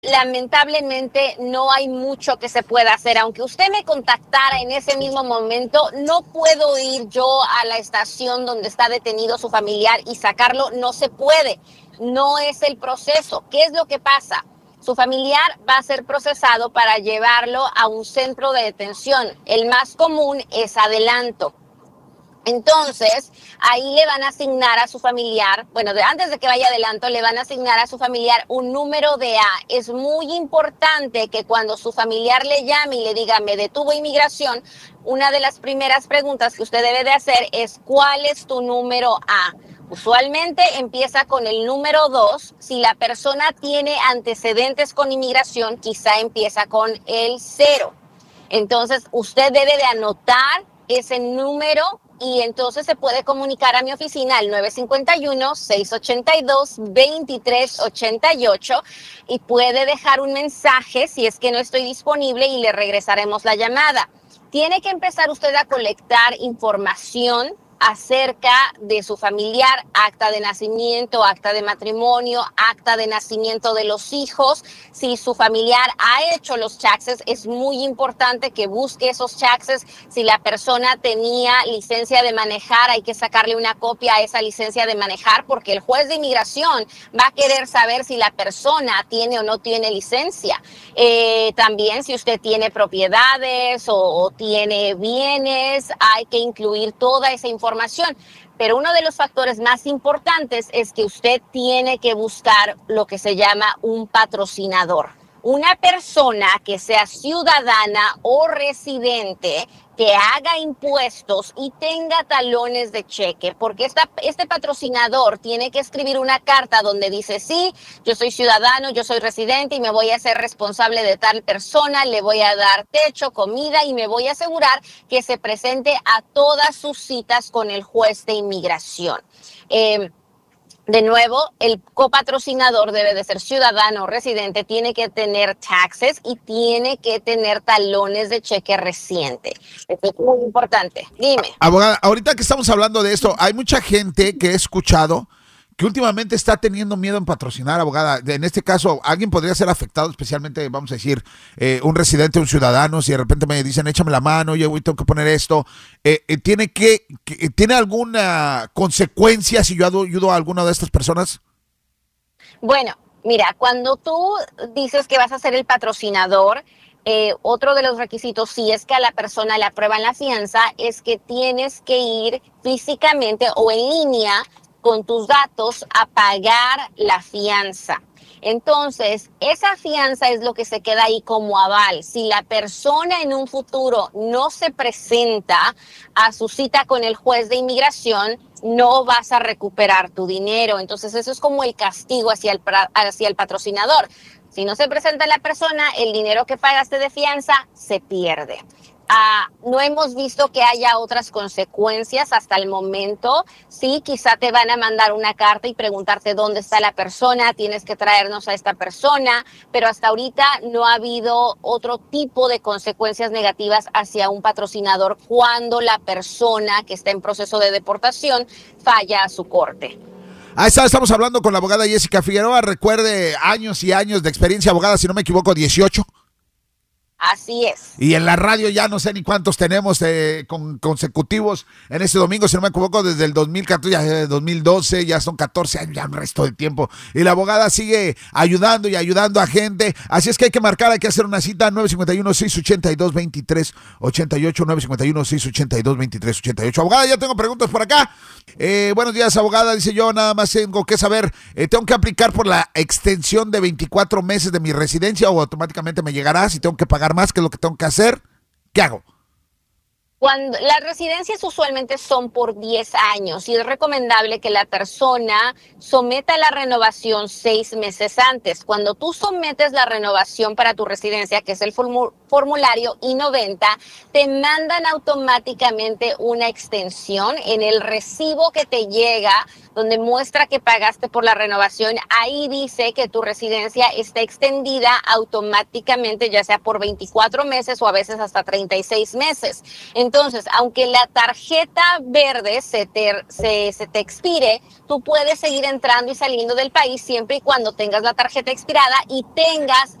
Lamentablemente no hay mucho que se pueda hacer. Aunque usted me contactara en ese mismo momento, no puedo ir yo a la estación donde está detenido su familiar y sacarlo. No se puede. No es el proceso. ¿Qué es lo que pasa? Su familiar va a ser procesado para llevarlo a un centro de detención. El más común es adelanto. Entonces, ahí le van a asignar a su familiar, bueno, antes de que vaya adelanto, le van a asignar a su familiar un número de A. Es muy importante que cuando su familiar le llame y le diga, me detuvo inmigración, una de las primeras preguntas que usted debe de hacer es, ¿cuál es tu número A? Usualmente empieza con el número 2. Si la persona tiene antecedentes con inmigración, quizá empieza con el 0. Entonces, usted debe de anotar ese número y entonces se puede comunicar a mi oficina al 951-682-2388 y puede dejar un mensaje si es que no estoy disponible y le regresaremos la llamada. Tiene que empezar usted a colectar información acerca de su familiar, acta de nacimiento, acta de matrimonio, acta de nacimiento de los hijos. Si su familiar ha hecho los taxes, es muy importante que busque esos taxes. Si la persona tenía licencia de manejar, hay que sacarle una copia a esa licencia de manejar porque el juez de inmigración va a querer saber si la persona tiene o no tiene licencia. También si usted tiene propiedades o tiene bienes, hay que incluir toda esa información. Pero uno de los factores más importantes es que usted tiene que buscar lo que se llama un patrocinador. Una persona que sea ciudadana o residente, que haga impuestos y tenga talones de cheque, porque este patrocinador tiene que escribir una carta donde dice, sí, yo soy ciudadano, yo soy residente y me voy a hacer responsable de tal persona, le voy a dar techo, comida y me voy a asegurar que se presente a todas sus citas con el juez de inmigración. De nuevo, el copatrocinador debe de ser ciudadano o residente, tiene que tener taxes y tiene que tener talones de cheque reciente. Esto es muy importante. Dime. Abogada, ahorita que estamos hablando de esto, hay mucha gente que he escuchado que últimamente está teniendo miedo en patrocinar, abogada. En este caso, alguien podría ser afectado, especialmente, vamos a decir, un residente, un ciudadano, si de repente me dicen, échame la mano, yo tengo que poner esto. ¿Tiene alguna consecuencia si yo ayudo a alguna de estas personas? Bueno, mira, cuando tú dices que vas a ser el patrocinador, otro de los requisitos, si es que a la persona le aprueban la fianza, es que tienes que ir físicamente o en línea con tus datos a pagar la fianza. Entonces, esa fianza es lo que se queda ahí como aval. Si la persona en un futuro no se presenta a su cita con el juez de inmigración, no vas a recuperar tu dinero. Entonces, eso es como el castigo hacia el patrocinador. Si no se presenta la persona, el dinero que pagaste de fianza se pierde. No hemos visto que haya otras consecuencias hasta el momento. Sí, quizá te van a mandar una carta y preguntarte dónde está la persona, tienes que traernos a esta persona, pero hasta ahorita no ha habido otro tipo de consecuencias negativas hacia un patrocinador cuando la persona que está en proceso de deportación falla a su corte. Ahí está, estamos hablando con la abogada Jessica Figueroa. Recuerde, años y años de experiencia, abogada, si no me equivoco, 18. Así es. Y en la radio ya no sé ni cuántos tenemos consecutivos en este domingo, si no me equivoco, desde el 2014, ya 2012, ya son 14 años, ya un resto de tiempo. Y la abogada sigue ayudando y ayudando a gente. Así es que hay que marcar, hay que hacer una cita, 951-682-2388, 951-682-2388. Abogada, ya tengo preguntas por acá. Buenos días, abogada, dice yo, nada más tengo que saber, ¿tengo que aplicar por la extensión de 24 meses de mi residencia o automáticamente me llegará? Si tengo que pagar más, ¿qué es lo que tengo que hacer? ¿Qué hago? Cuando las residencias usualmente son por 10 años y es recomendable que la persona someta la renovación 6 meses antes. Cuando tú sometes la renovación para tu residencia, que es el formulario I-90, te mandan automáticamente una extensión en el recibo que te llega, donde muestra que pagaste por la renovación. Ahí dice que tu residencia está extendida automáticamente, ya sea por 24 meses o a veces hasta 36 meses. Entonces, aunque la tarjeta verde se te expire, tú puedes seguir entrando y saliendo del país siempre y cuando tengas la tarjeta expirada y tengas